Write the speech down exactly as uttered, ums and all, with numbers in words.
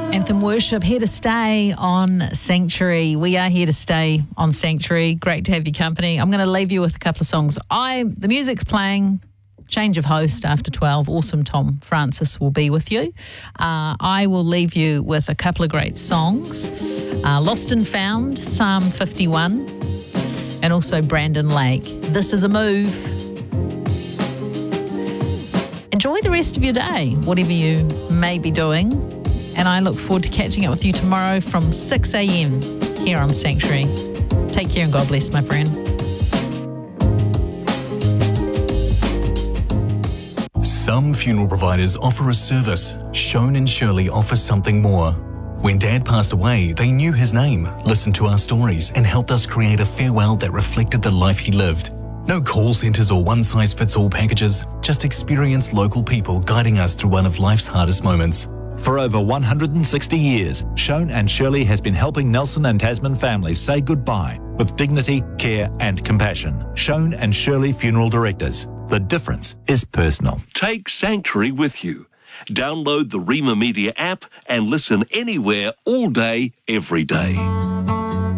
Anthem Worship, here to stay on Sanctuary. We are here to stay on Sanctuary. Great to have your company. I'm going to leave you with a couple of songs. I The music's playing. Change of host after twelve. Awesome Tom Francis will be with you. Uh, I will leave you with a couple of great songs. Uh, Lost and Found, Psalm fifty-one, and also Brandon Lake. This is a Move. Enjoy the rest of your day, whatever you may be doing. And I look forward to catching up with you tomorrow from six a.m. here on Sanctuary. Take care and God bless, my friend. Some funeral providers offer a service. Shone and Shirley offers something more. When Dad passed away, they knew his name, listened to our stories, and helped us create a farewell that reflected the life he lived. No call centres or one-size-fits-all packages, just experienced local people guiding us through one of life's hardest moments. For over one hundred sixty years, Shone and Shirley has been helping Nelson and Tasman families say goodbye with dignity, care and compassion. Shone and Shirley Funeral Directors. The difference is personal. Take Sanctuary with you. Download the Rima Media app and listen anywhere, all day, every day.